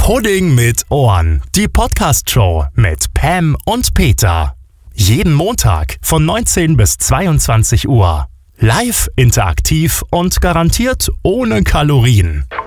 Pudding mit Ohren. Die Podcast-Show mit Pam und Peter. Jeden Montag von 19 bis 22 Uhr. Live, interaktiv und garantiert ohne Kalorien.